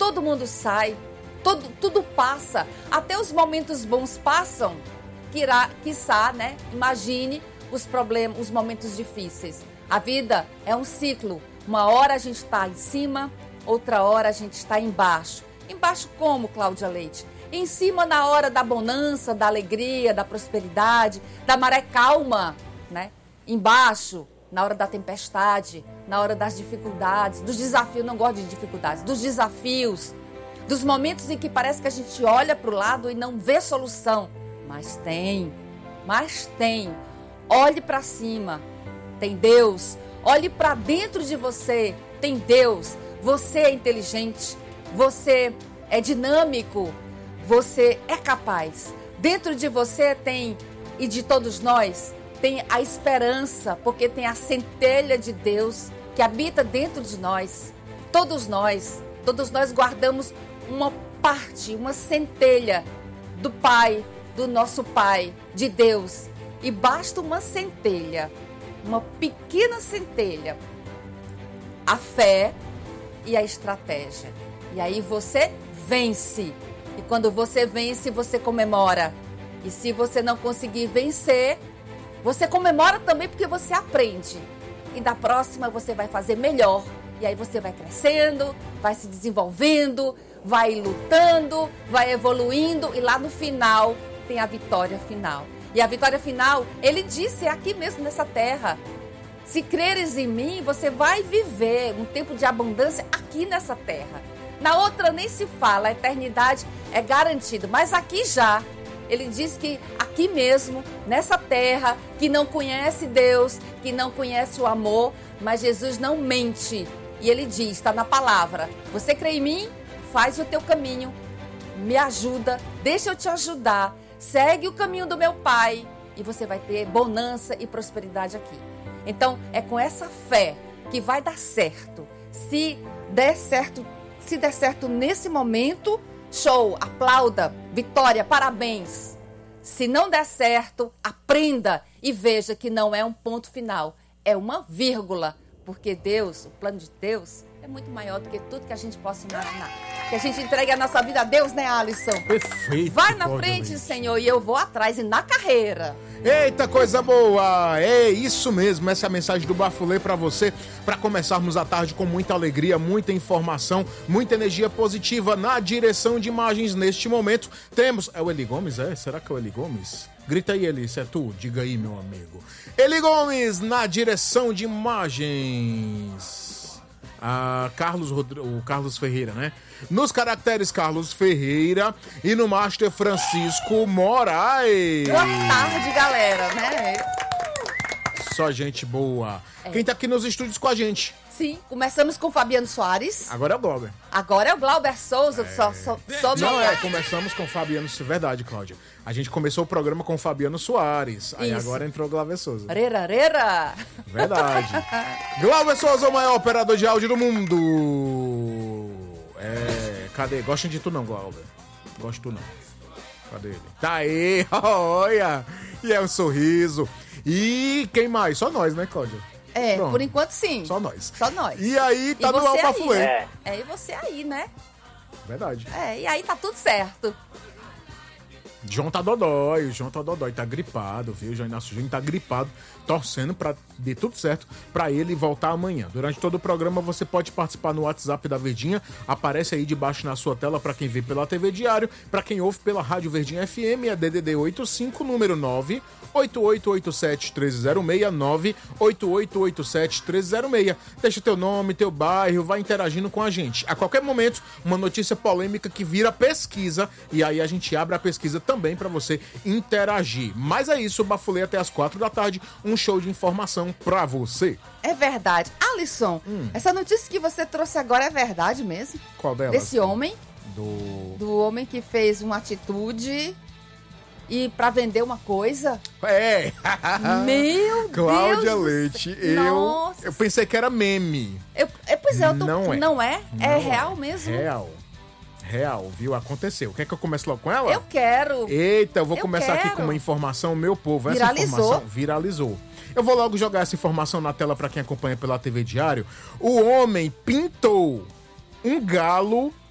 todo mundo sai, tudo passa, até os momentos bons passam, quiçá, né? Imagine os problemas, os momentos difíceis. A vida é um ciclo, uma hora a gente está em cima, outra hora a gente está embaixo. Embaixo como, Cláudia Leite? Em cima na hora da bonança, da alegria, da prosperidade, da maré calma, né? Embaixo, na hora da tempestade, na hora das dificuldades, dos desafios, não gosto de dificuldades, dos desafios, dos momentos em que parece que a gente olha para o lado e não vê solução. Mas tem. Olhe para cima, tem Deus. Olhe para dentro de você, tem Deus. Você é inteligente, você é dinâmico, você é capaz. Dentro de você tem, e de todos nós, tem a esperança, porque tem a centelha de Deus que habita dentro de nós. Todos nós guardamos uma parte, uma centelha do Pai, do nosso Pai, de Deus. E basta uma centelha, uma pequena centelha, a fé e a estratégia. E aí você vence. E quando você vence, você comemora. E se você não conseguir vencer, você comemora também porque você aprende. E da próxima você vai fazer melhor. E aí você vai crescendo, vai se desenvolvendo, vai lutando, vai evoluindo. E lá no final tem a vitória final. E a vitória final, ele disse, é aqui mesmo nessa terra. Se creres em mim, você vai viver um tempo de abundância aqui nessa terra. Na outra nem se fala, a eternidade é garantida. Mas aqui já, ele diz que aqui mesmo, nessa terra, que não conhece Deus, que não conhece o amor, mas Jesus não mente. E ele diz, está na palavra, você crê em mim? Faz o teu caminho, me ajuda, deixa eu te ajudar. Segue o caminho do meu Pai e você vai ter bonança e prosperidade aqui. Então, é com essa fé que vai dar certo. Se der certo nesse momento, show, aplauda, vitória, parabéns. Se não der certo, aprenda e veja que não é um ponto final, é uma vírgula. Porque Deus, o plano de Deus, é muito maior do que tudo que a gente possa imaginar. Que a gente entregue a nossa vida a Deus, né, Alisson? Perfeito. Vai na frente, Senhor, e eu vou atrás e na carreira. Eita, coisa boa! É isso mesmo, essa é a mensagem do Bafulê pra você, pra começarmos a tarde com muita alegria, muita informação, muita energia positiva na direção de imagens neste momento. Temos... É o Eli Gomes, é? Será que é o Eli Gomes? Grita aí, Eli, se é tu? Diga aí, meu amigo. Eli Gomes na direção de imagens. O Carlos Ferreira, né? Nos caracteres Carlos Ferreira e no Master Francisco Moraes. Boa tarde, galera, né? Só gente boa. Quem tá aqui nos estúdios com a gente? Sim, começamos com Fabiano Soares. Agora é o Glauber. Agora é o Glauber Souza. Começamos com Fabiano, verdade, Cláudia. A gente começou o programa com Fabiano Soares. Aí agora entrou o Glauber Souza. Arera. Verdade. Glauber Souza, o maior operador de áudio do mundo. Cadê? Gostam de tu não, Glauber? Gosto tu não. Cadê ele? Tá aí, olha. E é um sorriso. E quem mais? Só nós, né, Cláudia? Pronto. Por enquanto sim. Só nós. E aí tá no Alpafulê. E você aí, né? Verdade. E aí tá tudo certo. João tá dodói, tá gripado, viu? João Inácio Júnior tá gripado, torcendo pra dar tudo certo pra ele voltar amanhã. Durante todo o programa você pode participar no WhatsApp da Verdinha, aparece aí debaixo na sua tela pra quem vê pela TV Diário, pra quem ouve pela Rádio Verdinha FM, é DDD 85, número 98887-1306, 98887-1306. Deixa teu nome, teu bairro, vai interagindo com a gente. A qualquer momento, uma notícia polêmica que vira pesquisa, e aí a gente abre a pesquisa também pra você interagir. Mas é isso, o Bafulê até as 4 da tarde, um show de informação pra você. É verdade. Alisson, essa notícia que você trouxe agora é verdade mesmo? Qual delas? Desse homem. Do homem que fez uma atitude e pra vender uma coisa. Meu Cláudia Deus. Leite, eu pensei que era meme. Não é? É real mesmo? Real, viu? Aconteceu. Quer que eu comece logo com ela? Eu quero. Eita, eu vou começar aqui com uma informação, meu povo. Essa informação viralizou. Eu vou logo jogar essa informação na tela para quem acompanha pela TV Diário. O homem pintou um galo